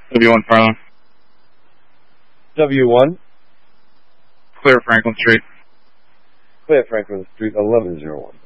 W1 Farland. W1. Clear Franklin Street. Clear Franklin Street, 1101.